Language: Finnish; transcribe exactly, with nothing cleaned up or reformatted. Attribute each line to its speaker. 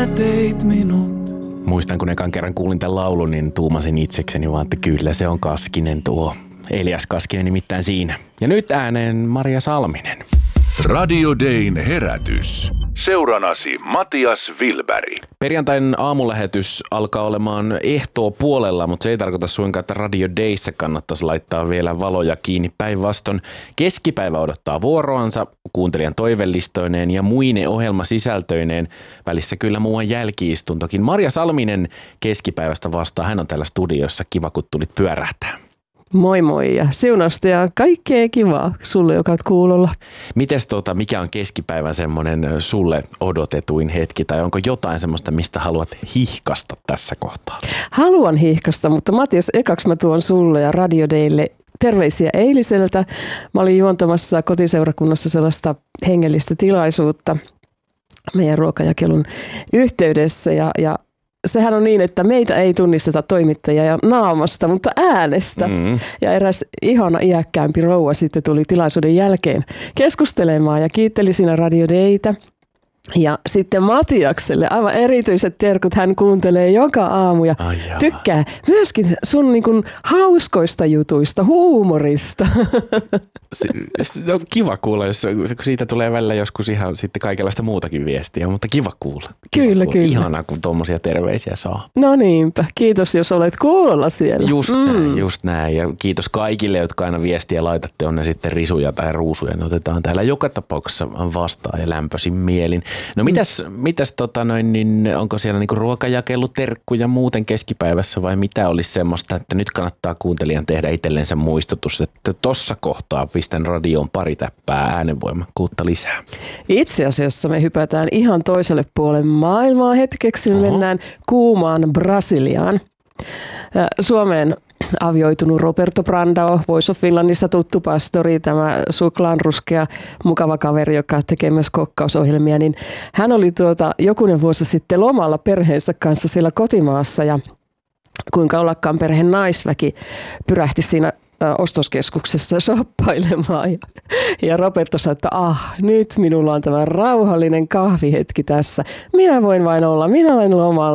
Speaker 1: sinä teit minut.
Speaker 2: Muistan, kun ekan kerran kuulin tämän laulun, niin tuumasin itsekseni vaan, että kyllä se on Kaskinen tuo. Elias Kaskinen nimittäin siinä. Ja nyt ääneen Maria Salminen.
Speaker 3: Radio Dayn herätys. Seuranasi Matias Wilberg.
Speaker 2: Perjantain aamulähetys alkaa olemaan ehtoo puolella, mutta se ei tarkoita suinkaan, että Radio Dayssä kannattaisi laittaa vielä valoja kiinni. Päinvastoin keskipäivä odottaa vuoroansa kuuntelijan toivellistoineen ja muine ohjelmasisältöineen. Välissä kyllä muuan jälkiistuntokin. Maria Salminen keskipäivästä vastaa. Hän on täällä studiossa. Kiva, kun tulit pyörähtää.
Speaker 4: Moi moi ja siunasta ja kaikkea kivaa sulle, joka oot kuulolla.
Speaker 2: Mites tota, mikä on keskipäivän semmoinen sulle odotetuin hetki tai onko jotain semmoista, mistä haluat hihkasta tässä kohtaa?
Speaker 4: Haluan hihkasta, mutta Matias, ekaksi mä tuon sulle ja Radio Daylle terveisiä eiliseltä. Mä olin juontamassa kotiseurakunnassa sellaista hengellistä tilaisuutta meidän ruokajakelun yhteydessä ja, ja sehän on niin, että meitä ei tunnisteta toimittajia naamasta, mutta äänestä. Mm. Ja eräs ihana iäkkäämpi rouva sitten tuli tilaisuuden jälkeen keskustelemaan ja kiitteli siinä Radio Daytä. Ja sitten Matiakselle aivan erityiset terkut, hän kuuntelee joka aamu ja Ai tykkää myöskin sun niin kuin hauskoista jutuista, huumorista.
Speaker 2: Se, se on kiva kuulla, jos siitä tulee välillä joskus ihan sitten kaikenlaista muutakin viestiä, mutta kiva kuulla. Kiva
Speaker 4: kyllä,
Speaker 2: kuulla.
Speaker 4: kyllä.
Speaker 2: Ihanaa, kun tuommoisia terveisiä saa.
Speaker 4: No niinpä, kiitos jos olet kuulolla siellä.
Speaker 2: Just
Speaker 4: mm.
Speaker 2: näin, just näin. Ja kiitos kaikille, jotka aina viestiä laitatte, on ne sitten risuja tai ruusuja. Ne otetaan täällä joka tapauksessa vastaan ja lämpöisin mielin. No mitäs, mm. mitäs tota noin, niin onko siellä niinku ruokajakeluterkkuja muuten keskipäivässä vai mitä olisi semmoista, että nyt kannattaa kuuntelijan tehdä itsellensä muistutus, että tossa kohtaa pistän radioon pari täppää äänenvoimakkuutta lisää.
Speaker 4: Itse asiassa me hypätään ihan toiselle puolelle maailmaa hetkeksi. Me mennään kuumaan Brasiliaan. Suomeen avioitunut Roberto Brandao, Voice of Finlandissa tuttu pastori, tämä suklaanruskea mukava kaveri, joka tekee myös kokkausohjelmia, niin hän oli tuota jokunen vuosi sitten lomalla perheensä kanssa siellä kotimaassa ja kuinka ollakaan perheen naisväki pyrähti siinä ostoskeskuksessa shoppailemaan ja, ja Roberto sanoi, että ah, nyt minulla on tämä rauhallinen kahvihetki tässä. Minä voin vain olla, minä olen lomalla.